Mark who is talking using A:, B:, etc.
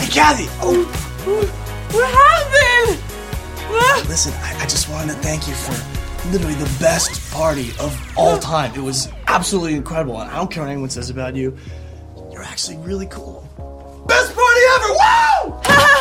A: Hey, Kathy! Oh,
B: What happened?
A: listen, I just wanted to thank you for literally the best party of all time. It was absolutely incredible, and I don't care what anyone says about you. You're actually really cool. Best party ever! Woo!